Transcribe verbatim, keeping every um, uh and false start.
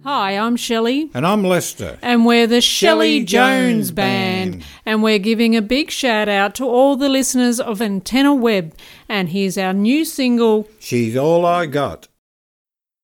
Hi, I'm Shelley. And I'm Lester. And we're the Shelley, Shelley Jones, Jones Band. Band. And we're giving a big shout out to all the listeners of Antenna Web. And here's our new single, She's All I Got.